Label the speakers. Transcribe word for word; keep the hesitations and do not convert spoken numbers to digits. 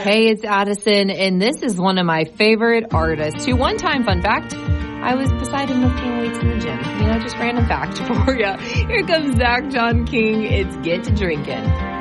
Speaker 1: Hey, it's Addison, and this is one of my favorite artists who one time, fun fact, I was beside him lifting weights in the gym. You know, just random fact for you. Here comes Zach John King. It's Get to Drinking.